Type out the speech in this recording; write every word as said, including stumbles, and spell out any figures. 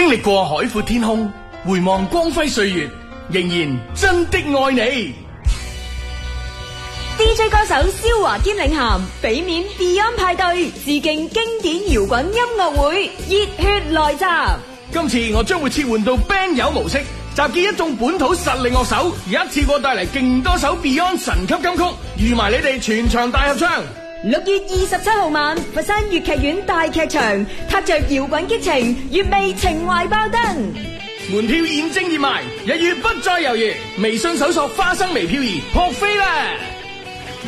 歷過海闊天空，回望光輝歲月，仍然真的愛你。 D J 歌手蕭華兼領銜，俾面 Beyond 派對，致敬經典搖滾音樂會，熱血來襲。 今次我將會切換到 band 友模式，集結一眾本土實力樂手，一次過帶嚟勁多首 Beyond 神級金曲，預埋你哋全場大合唱。 六月二十七號晚，佛山粵劇院大劇場，踏着搖滾激情，粵味情懷爆燈。 門票現正熱賣，一於不再猶豫，微信搜索花生微漂兒撲飛啦！